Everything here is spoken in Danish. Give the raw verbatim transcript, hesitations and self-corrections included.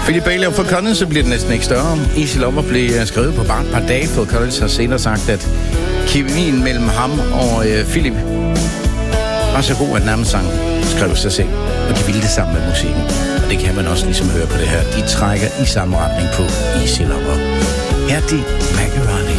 Philip Bailey og Phil Collins, så bliver det næsten ikke større. Easy Lover blev skrevet på bare et par dage. Phil Collins har senere sagt, at kemien mellem ham og øh, Philip var så god, at nærmest sang skrev sig selv. Og de ville det sammen med musikken. Og det kan man også ligesom høre på det her. De trækker i samme retning på Easy Lover. Her er de Macaroni.